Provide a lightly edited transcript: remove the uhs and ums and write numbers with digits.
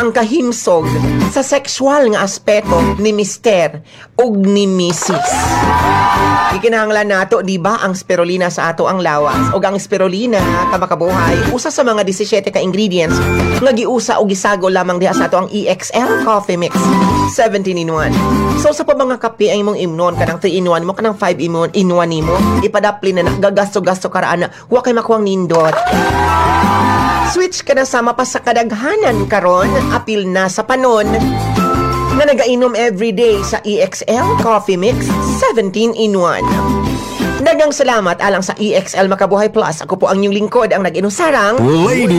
ang kahimsog sa sexual nga aspeto ni Mister ug ni Mrs. Ikinahanglan nato, di ba, ang spirulina sa ato ang lawas. O ang spirulina, kamakabuhay, usa sa mga 17 ka ingredients nga giusa o gisago lamang diha sa ato ang EXL Coffee Mix 17 in 1. So sa pa mga kape ay mong imnon kanang 3 in 1 mo, kanang 5 in 1 nimo, ipadapli na gagasto-gasto karaan na wa kay makuwang nindot. Switch ka na sa mapas sa kadaghanan karon, apil na sa panon na nagainom everyday sa EXL Coffee Mix 17 in 1. Daghang salamat alang sa EXL Makabuhay Plus. Ako po ang inyong lingkod, ang nag-inusarang Lady